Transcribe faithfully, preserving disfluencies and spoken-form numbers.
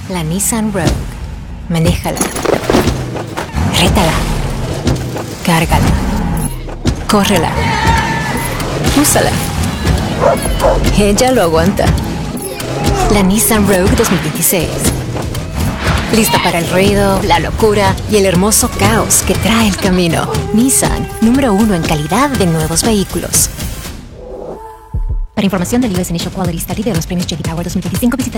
La Nissan Rogue. Manéjala. Rétala. Cárgala. Córrela. Úsala. Ella lo aguanta. La Nissan Rogue dos mil veintiséis. Lista para el ruido, la locura y el hermoso caos que trae el camino. Nissan, número uno en calidad de nuevos vehículos. Para información del U S Initial Quality Study de los premios J D Power dos mil veinticinco, visita